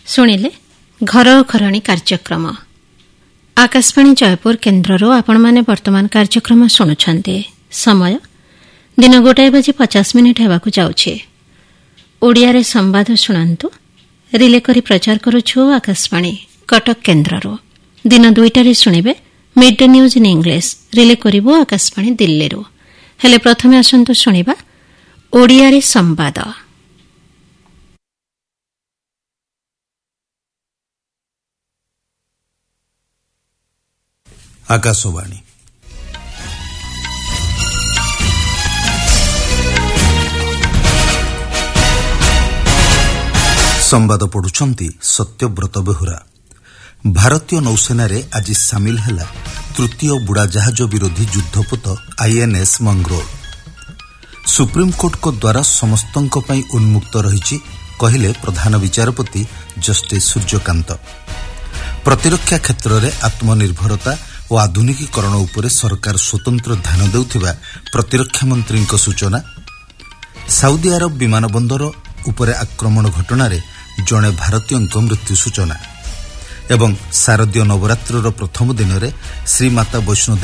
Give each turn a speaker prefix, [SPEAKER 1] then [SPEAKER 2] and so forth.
[SPEAKER 1] ଶୁଣିଲେ ଘର ଘରଣୀ କାର୍ଯ୍ୟକ୍ରମ ଆକାଶବାଣୀ ଜୟପୁର କେନ୍ଦ୍ରରୁ ଆପଣମାନେ ବର୍ତ୍ତମାନ କାର୍ଯ୍ୟକ୍ରମ ଶୁଣୁଛନ୍ତି। ସମୟ ଦିନ 1:50 ହେବାକୁ ଯାଉଛି। ଓଡ଼ିଆରେ ସମ୍ବାଦ ଶୁଣନ୍ତୁ। ରିଲେ କରି ପ୍ରଚାର କରୁଛୁ ଆକାଶବାଣୀ କଟକ କେନ୍ଦ୍ରରୁ। ଦିନ 2ଟାରେ ଶୁଣିବେ mid day news in English. Relay କରିବୁ ଆକାଶବାଣୀ ଦିଲ୍ଲୀରୁ। ହେଲେ ପ୍ରଥମେ ଆସନ୍ତୁ ଶୁଣିବା ଓଡ଼ିଆରେ ସମ୍ବାଦ।
[SPEAKER 2] ଆକାଶବାଣୀ ସମ୍ବାଦ ପଢୁଛନ୍ତି ସତ୍ୟବ୍ରତ ବେହୁରା। ଭାରତୀୟ ନୌସେନାରେ ଆଜି ସାମିଲ ହେଲା ତୃତୀୟ ବୁଡ଼ାଜାହାଜ ବିରୋଧୀ ଯୁଦ୍ଧପୋତ ଆଇଏନ୍ଏସ୍ ମଙ୍ଗରୋଲ। ସୁପ୍ରିମକୋର୍ଟଙ୍କ ଦ୍ୱାରା ସମସ୍ତଙ୍କ ପାଇଁ ଉନ୍ମୁକ୍ତ ରହିଛି କହିଲେ ପ୍ରଧାନ ବିଚାରପତି ଜଷ୍ଟିସ୍ ସୂର୍ଯ୍ୟକାନ୍ତ। ପ୍ରତିରକ୍ଷା କ୍ଷେତ୍ରରେ ଆତ୍ମନିର୍ଭରତା ଓ ଆଧୁନିକୀକରଣ ଉପରେ ସରକାର ସ୍ୱତନ୍ତ୍ର ଧ୍ୟାନ ଦେଉଥିବା ପ୍ରତିରକ୍ଷା ମନ୍ତ୍ରୀଙ୍କ ସୂଚନା। ସାଉଦି ଆରବ ବିମାନ ବନ୍ଦର ଉପରେ ଆକ୍ରମଣ ଘଟଣାରେ ଜଣେ ଭାରତୀୟଙ୍କ ମୃତ୍ୟୁ ସୂଚନା ଏବଂ ଶାରଦୀୟ ନବରାତ୍ରିର ପ୍ରଥମ ଦିନରେ ଶ୍ରୀମାତା ବୈଷ୍ଣୋଦେବୀ